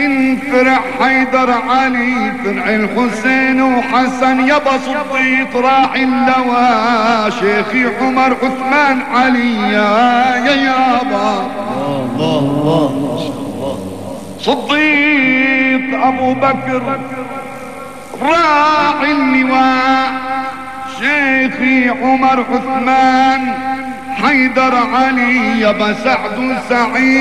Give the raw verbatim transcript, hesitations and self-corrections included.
من فرع حيدر علي فرع الحسين وحسن يابا صديق راعي اللواء شيخي عمر عثمان علي يا يابا الله الله صديق ابو بكر راعي اللواء شيخي عمر عثمان حيدر علي يابا سعد سعيد